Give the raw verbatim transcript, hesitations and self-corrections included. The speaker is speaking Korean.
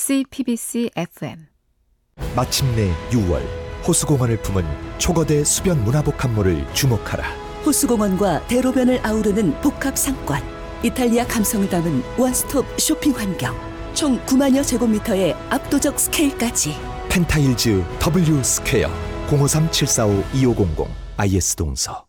엠비씨 피비씨 에프엠. 마침내 유월, 호수공원을 품은 초거대 수변 문화복합물을 주목하라. 호수공원과 대로변을 아우르는 복합상권, 이탈리아 감성을 담은 원스톱 쇼핑 환경, 총 구만여 제곱미터의 압도적 스케일까지. 펜타일즈 W 스퀘어 공오삼 칠사오 이오공공 아이에스 동서.